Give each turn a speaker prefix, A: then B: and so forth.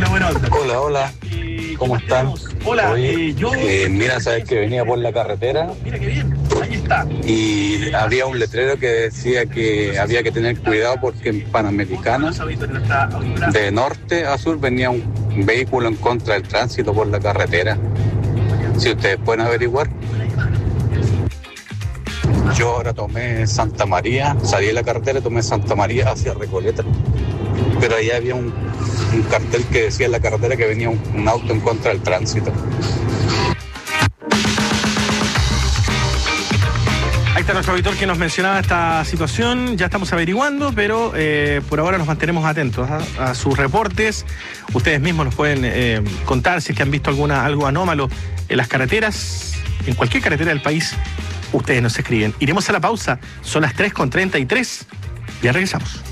A: Hola, hola. ¿Cómo están?
B: Hola,
A: Oye, mira, sabes que venía por la carretera
B: Mira qué bien, ahí está.
A: y había un letrero que decía que había que tener cuidado porque en Panamericana, de norte a sur, venía un vehículo en contra del tránsito por la carretera. Si ustedes pueden averiguar. Yo ahora tomé Santa María, salí de la carretera y tomé Santa María hacia Recoleta. Pero ahí había un cartel que decía en la carretera que venía un auto en contra del tránsito.
B: Ahí está nuestro auditor que nos mencionaba esta situación. Ya estamos averiguando, pero por ahora nos mantenemos atentos a sus reportes. Ustedes mismos nos pueden contar si es que han visto algo anómalo en las carreteras, en cualquier carretera del país. Ustedes nos escriben. Iremos a la pausa. Son las 3:33. Ya regresamos.